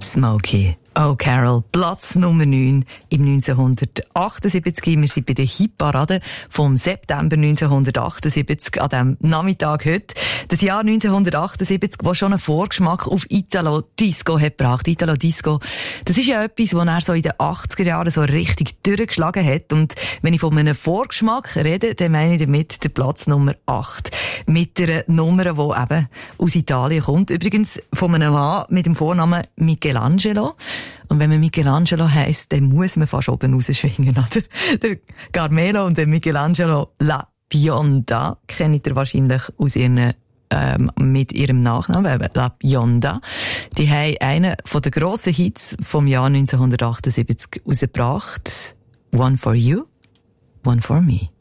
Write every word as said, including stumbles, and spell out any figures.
Smokey O'Carroll, Platz Nummer neun im neunzehnhundertachtundsiebzig. Wir sind bei der Hitparade vom September neunzehnhundertachtundsiebzig, an diesem Nachmittag heute. Das Jahr neunzehnhundertachtundsiebzig, das schon einen Vorgeschmack auf Italo Disco hat gebracht. Italo Disco, das ist ja etwas, was er so in den achtziger Jahren so richtig durchgeschlagen hat. Und wenn ich von einem Vorgeschmack rede, dann meine ich damit den Platz Nummer acht. Mit einer Nummer, die eben aus Italien kommt. Übrigens von einem Mann mit dem Vornamen Michelangelo. Und wenn man Michelangelo heisst, dann muss man fast oben rausschwingen, oder? Der Carmelo und der Michelangelo La Bionda kennt ihr wahrscheinlich aus ihren, ähm, mit ihrem Nachnamen, La Bionda. Die haben einen von den grossen Hits vom Jahr neunzehnhundertachtundsiebzig rausgebracht. One for you, one for me.